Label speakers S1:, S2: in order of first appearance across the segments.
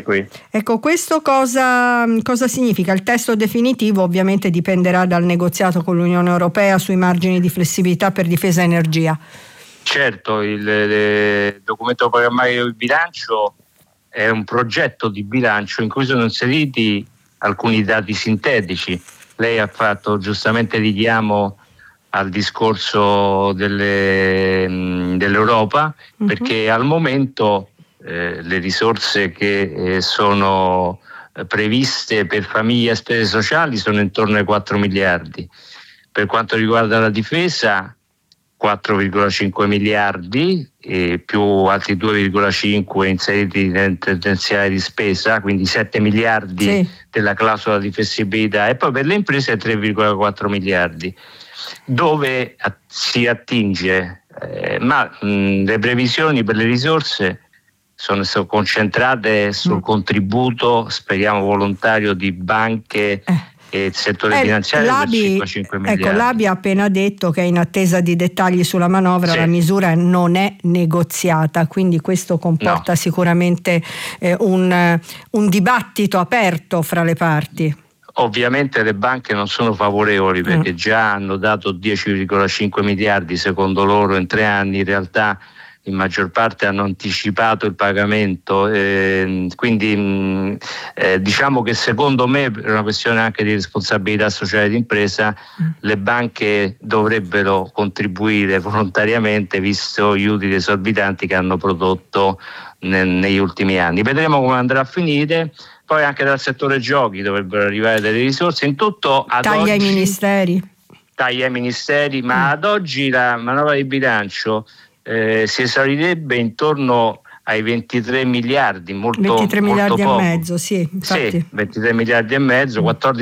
S1: qui.
S2: Ecco, questo cosa significa? Il testo definitivo ovviamente dipenderà dal negoziato con l'Unione Europea sui margini di flessibilità per difesa e energia.
S1: Certo, il documento programmatico di bilancio è un progetto di bilancio in cui sono inseriti alcuni dati sintetici. Lei ha fatto giustamente richiamo al discorso dell'Europa, perché al momento le risorse che sono previste per famiglie e spese sociali sono intorno ai 4 miliardi. Per quanto riguarda la difesa, 4,5 miliardi più altri 2,5 inseriti nel tendenziale di spesa, quindi 7 miliardi della clausola di flessibilità, e poi per le imprese 3,4 miliardi, dove si attinge, ma le previsioni per le risorse sono concentrate sul contributo, speriamo volontario, di banche e il settore finanziario per 5 miliardi.
S2: Ecco, l'ABI ha appena detto che è in attesa di dettagli sulla manovra, la misura non è negoziata, quindi questo comporta sicuramente un dibattito aperto fra le parti.
S1: Ovviamente le banche non sono favorevoli, perché già hanno dato 10,5 miliardi secondo loro in 3 anni, in realtà in maggior parte hanno anticipato il pagamento, quindi diciamo che secondo me, per una questione anche di responsabilità sociale d'impresa, le banche dovrebbero contribuire volontariamente, visto gli utili esorbitanti che hanno prodotto negli ultimi anni. Vedremo come andrà a finire. Poi anche dal settore giochi dovrebbero arrivare delle risorse. In tutto
S2: taglia ai ministeri,
S1: ma ad oggi la manovra di bilancio si esaurirebbe intorno ai 23 miliardi, molto
S2: 23 miliardi
S1: poco.
S2: E mezzo, infatti.
S1: Sì, 23 miliardi e mezzo,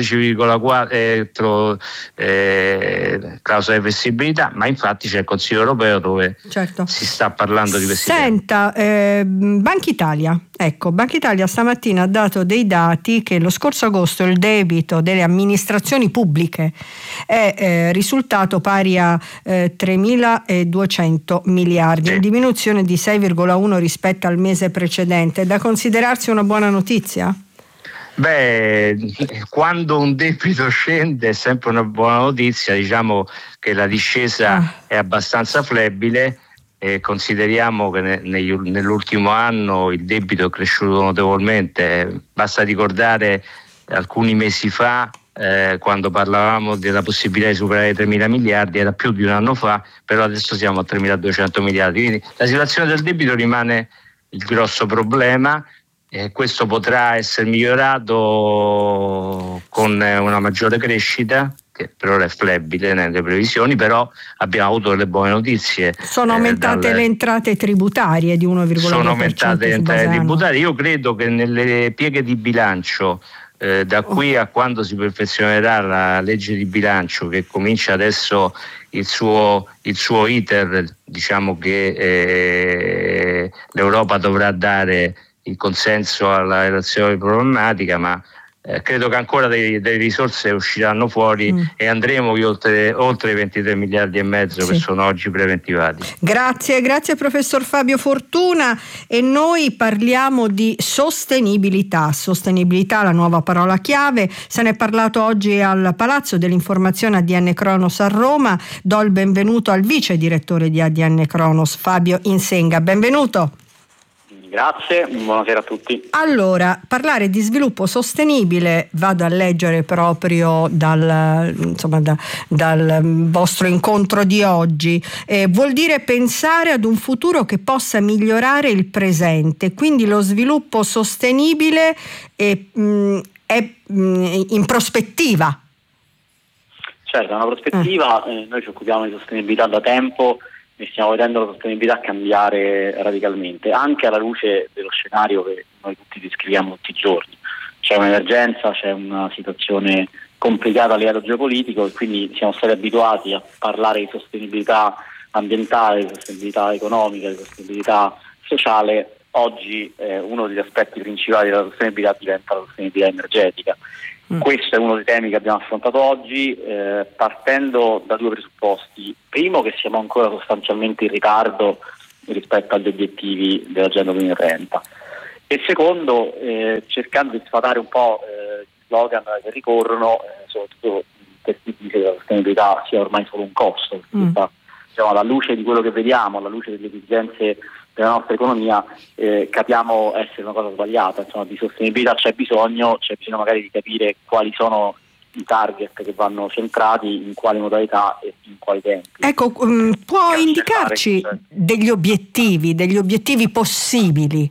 S1: 14,4 clausola di flessibilità, ma infatti c'è il Consiglio Europeo dove si sta parlando di questi temi.
S2: Senta, Banca Italia. Ecco, Banca Italia stamattina ha dato dei dati che lo scorso agosto il debito delle amministrazioni pubbliche è risultato pari a 3.200 miliardi, in diminuzione di 6,1 rispetto al mese precedente. È da considerarsi una buona notizia?
S1: Quando un debito scende è sempre una buona notizia, diciamo che la discesa è abbastanza flebile. Consideriamo che nell'ultimo anno il debito è cresciuto notevolmente. Basta ricordare alcuni mesi fa, quando parlavamo della possibilità di superare i 3.000 miliardi, era più di un anno fa, però adesso siamo a 3.200 miliardi. Quindi la situazione del debito rimane il grosso problema. Questo potrà essere migliorato con una maggiore crescita, che per ora è flebile nelle previsioni, però abbiamo avuto delle buone notizie.
S2: Sono aumentate le entrate tributarie di 1,2%.
S1: Sono aumentate le entrate tributarie. Io credo che nelle pieghe di bilancio, da qui a quando si perfezionerà la legge di bilancio, che comincia adesso il suo iter, diciamo che l'Europa dovrà dare il consenso alla relazione programmatica, ma credo che ancora delle risorse usciranno fuori e andremo oltre i 23 miliardi e mezzo che sono oggi preventivati.
S2: Grazie professor Fabio Fortuna. E noi parliamo di sostenibilità, la nuova parola chiave. Se ne è parlato oggi al Palazzo dell'Informazione ADN Cronos a Roma. Do il benvenuto al vice direttore di ADN Cronos, Fabio Insenga. Benvenuto.
S3: Grazie, buonasera a tutti.
S2: Allora, parlare di sviluppo sostenibile, vado a leggere proprio dal vostro incontro di oggi, vuol dire pensare ad un futuro che possa migliorare il presente, quindi lo sviluppo sostenibile è in prospettiva.
S3: Certo, è una prospettiva, noi ci occupiamo di sostenibilità da tempo e stiamo vedendo la sostenibilità cambiare radicalmente, anche alla luce dello scenario che noi tutti descriviamo tutti i giorni. C'è un'emergenza, c'è una situazione complicata a livello geopolitico e quindi siamo stati abituati a parlare di sostenibilità ambientale, di sostenibilità economica, di sostenibilità sociale. Oggi uno degli aspetti principali della sostenibilità diventa la sostenibilità energetica. Questo è uno dei temi che abbiamo affrontato oggi, partendo da 2 presupposti. Primo, che siamo ancora sostanzialmente in ritardo rispetto agli obiettivi dell'Agenda 2030 e secondo, cercando di sfatare un po' gli slogan che ricorrono, soprattutto per chi dice che la sostenibilità sia ormai solo un costo, diciamo, alla luce di quello che vediamo, alla luce delle esigenze della nostra economia, capiamo essere una cosa sbagliata. Insomma, di sostenibilità c'è bisogno magari di capire quali sono i target che vanno centrati, in quali modalità e in quali tempi.
S2: Ecco, può indicarci degli obiettivi possibili?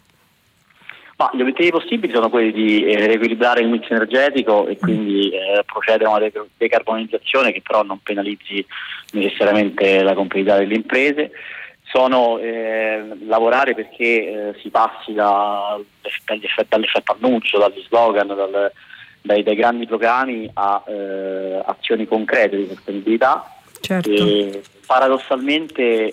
S3: Ma gli obiettivi possibili sono quelli di riequilibrare il mix energetico e quindi procedere a una decarbonizzazione che però non penalizzi necessariamente la competitività delle imprese. Sono lavorare perché si passi dall'effetto annuncio, dagli slogan, dai grandi programmi a azioni concrete di sostenibilità.
S2: Certo.
S3: E paradossalmente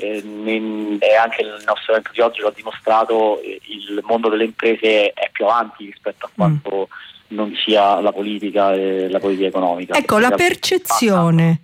S3: e anche il nostro evento di oggi lo ha dimostrato, il mondo delle imprese è più avanti rispetto a quanto non sia la politica e la politica economica.
S2: Ecco, la percezione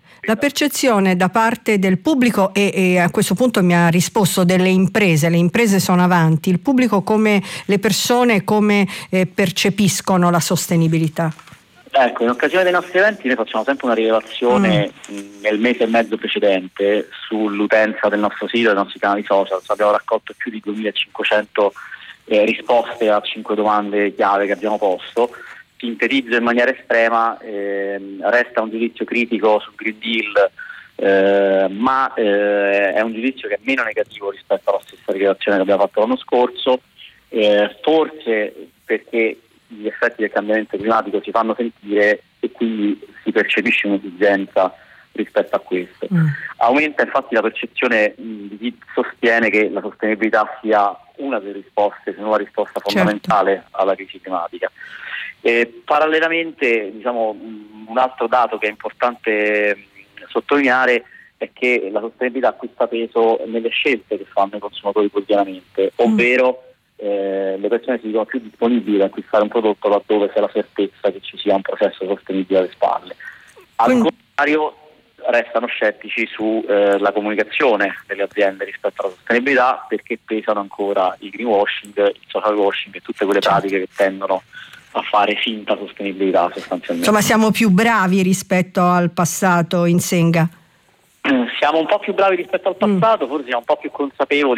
S2: da parte del pubblico e a questo punto mi ha risposto delle imprese. Le imprese sono avanti, il pubblico, come le persone, come percepiscono la sostenibilità?
S3: Ecco, in occasione dei nostri eventi noi facciamo sempre una rilevazione nel mese e mezzo precedente sull'utenza del nostro sito e dei nostri canali social. Abbiamo raccolto più di 2500 risposte a 5 domande chiave che abbiamo posto. Sintetizzo in maniera estrema, resta un giudizio critico sul Green Deal, ma è un giudizio che è meno negativo rispetto alla stessa rilevazione che abbiamo fatto l'anno scorso, forse perché gli effetti del cambiamento climatico si fanno sentire e quindi si percepisce un'esigenza rispetto a questo. Aumenta infatti la percezione di chi sostiene che la sostenibilità sia una delle risposte, se non la risposta fondamentale alla crisi climatica. Parallelamente, diciamo, un altro dato che è importante sottolineare è che la sostenibilità acquista peso nelle scelte che fanno i consumatori quotidianamente, ovvero le persone si dicono più disponibili ad acquistare un prodotto laddove c'è la certezza che ci sia un processo sostenibile alle spalle. Al contrario, restano scettici sulla comunicazione delle aziende rispetto alla sostenibilità, perché pesano ancora il greenwashing, il social washing e tutte quelle pratiche che tendono a fare finta sostenibilità sostanzialmente.
S2: Insomma, siamo più bravi rispetto al passato, Insenga?
S3: Siamo un po' più bravi rispetto al passato, forse siamo un po' più consapevoli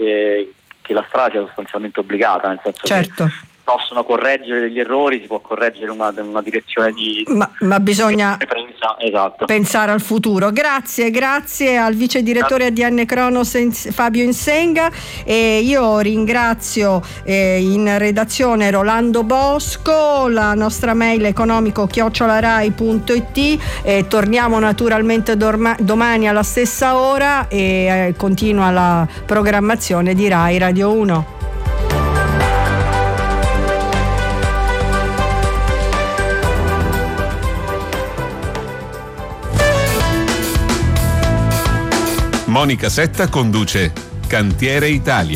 S3: che la strada sia sostanzialmente obbligata, nel senso che possono correggere degli errori, si può correggere una direzione di...
S2: Ma bisogna pensare al futuro. Grazie al vice direttore ADN Cronos Fabio Insenga, e io ringrazio in redazione Rolando Bosco, la nostra mail economico@rai.it, torniamo naturalmente domani alla stessa ora e continua la programmazione di Rai Radio 1.
S4: Monica Setta conduce Cantiere Italia.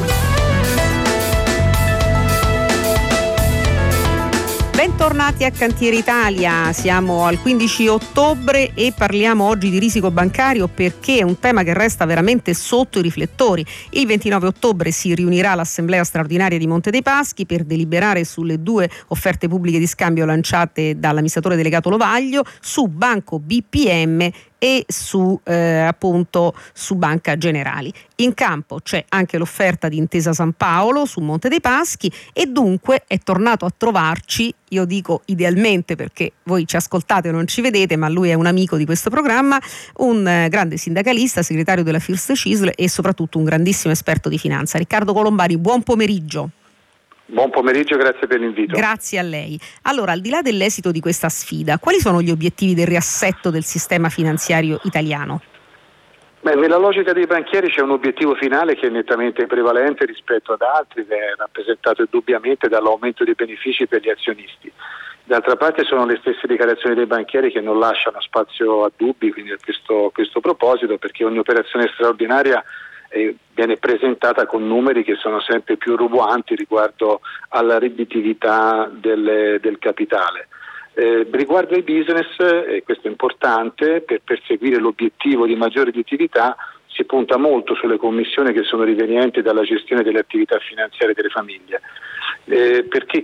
S5: Bentornati a Cantiere Italia, siamo al 15 ottobre e parliamo oggi di risico bancario perché è un tema che resta veramente sotto i riflettori. Il 29 ottobre si riunirà l'Assemblea straordinaria di Monte dei Paschi per deliberare sulle 2 offerte pubbliche di scambio lanciate dall'amministratore delegato Lovaglio su Banco BPM e su Banca Generali. In campo c'è anche l'offerta di Intesa San Paolo su Monte dei Paschi e dunque è tornato a trovarci, io dico idealmente perché voi ci ascoltate e non ci vedete, ma lui è un amico di questo programma, un grande sindacalista, segretario della First CISL e soprattutto un grandissimo esperto di finanza. Riccardo Colombari, buon pomeriggio.
S6: Buon pomeriggio, grazie per l'invito.
S5: Grazie a lei. Allora, al di là dell'esito di questa sfida, quali sono gli obiettivi del riassetto del sistema finanziario italiano?
S6: Nella logica dei banchieri c'è un obiettivo finale che è nettamente prevalente rispetto ad altri, ed è rappresentato indubbiamente dall'aumento dei benefici per gli azionisti. D'altra parte sono le stesse dichiarazioni dei banchieri che non lasciano spazio a dubbi, quindi a questo proposito, perché ogni operazione straordinaria viene presentata con numeri che sono sempre più roboanti riguardo alla redditività del capitale. Riguardo ai business, questo è importante, per perseguire l'obiettivo di maggiore redditività si punta molto sulle commissioni che sono rivenienti dalla gestione delle attività finanziarie delle famiglie. Per chi